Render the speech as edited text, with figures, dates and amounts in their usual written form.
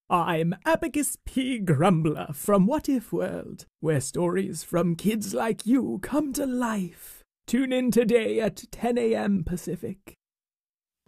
I'm Abacus P. Grumbler from What If World, where stories from kids like you come to life. Tune in today at 10 a.m. Pacific.